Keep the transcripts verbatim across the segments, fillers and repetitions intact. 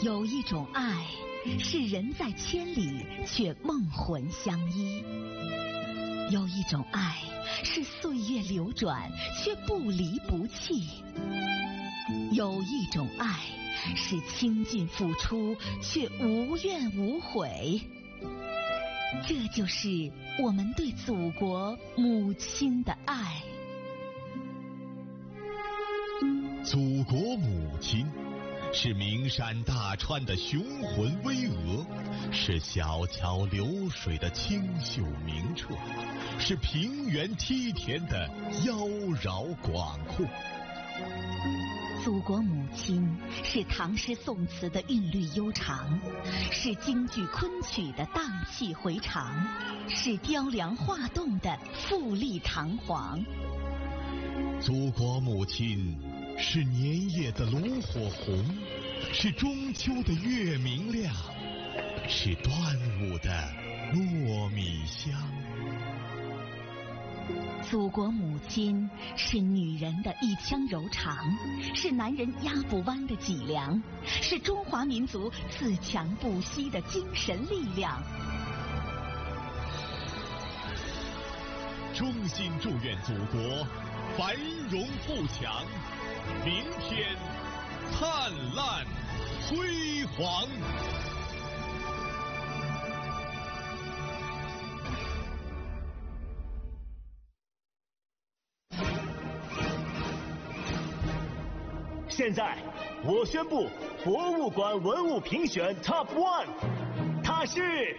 有一种爱，是人在千里却梦魂相依；有一种爱，是岁月流转却不离不弃；有一种爱，是倾尽付出却无怨无悔。这就是我们对祖国母亲的爱。 祖国母亲是名山大川的雄浑巍峨，是小桥流水的清秀明澈，是平原梯田的妖娆广阔。 祖国母亲是唐诗宋词的韵律悠长，是京剧昆曲的荡气回肠，是雕梁画栋的富丽堂皇。 祖国母亲是年夜的炉火红，是中秋的月明亮，是端午的糯米香。 祖国母亲是女人的一腔柔肠，是男人压不弯的脊梁，是中华民族自强不息的精神力量。 衷心祝愿祖国繁荣富强，明天灿烂辉煌。 现在我宣布，博物馆文物评选 Top One， 它是。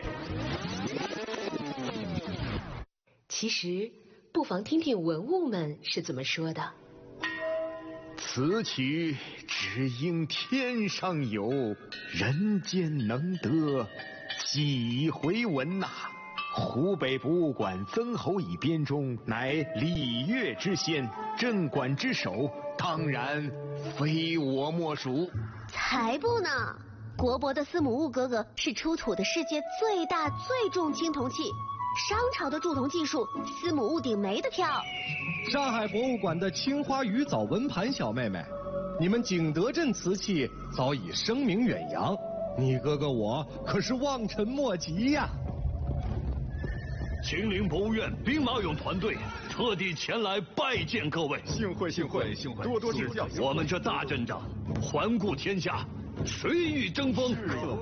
其实，不妨听听文物们是怎么说的。 此曲只应天上有，人间能得几回闻呐、啊！湖北博物馆曾侯乙编钟，乃礼乐之先，镇馆之首，当然非我莫属。 才不呢！国博的司母戊哥哥是出土的世界最大最重青铜器，商朝的铸铜技术，司母戊鼎没得挑。 上海博物馆的青花鱼藻纹盘小妹妹，你们景德镇瓷器早已声名远扬，你哥哥我可是望尘莫及呀！ 秦岭博物院兵马俑团队特地前来拜见各位， 幸会幸会幸会，多多指教。 我们这大阵仗，环顾天下，谁与争锋？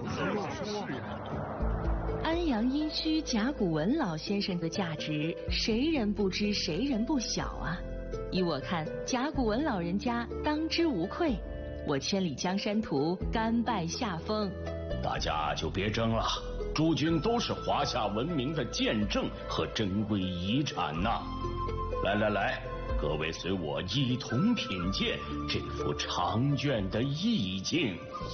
安阳殷墟甲骨文老先生的价值，谁人不知，谁人不晓啊！依我看，甲骨文老人家当之无愧。我千里江山图，甘拜下风。 大家就别争了，诸君都是华夏文明的见证和珍贵遗产呐、啊！来来来，各位随我一同品鉴这幅长卷的意境。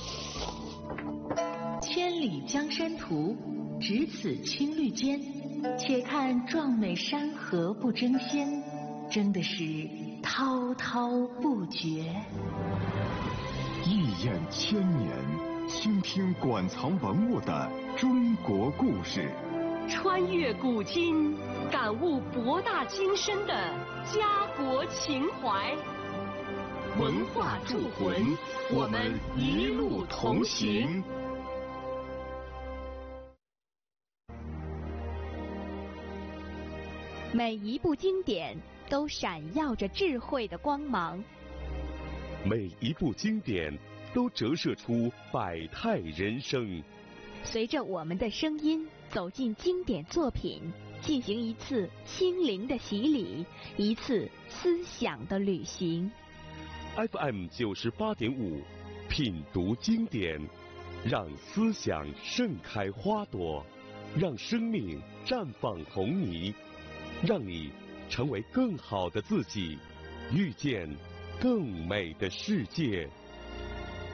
千里江山图，只此青绿间，且看壮美山河不争先，争的是滔滔不绝。 一眼千年，倾听馆藏文物的中国故事， 穿越古今，感悟博大精深的家国情怀。 文化铸魂，我们一路同行。 每一部经典都闪耀着智慧的光芒， 每一部经典都折射出百态人生。 随着我们的声音走进经典作品，进行一次心灵的洗礼，一次思想的旅行。 F M 九十八点五，品读经典，让思想盛开花朵，让生命绽放红霓，让你成为更好的自己，遇见更美的世界。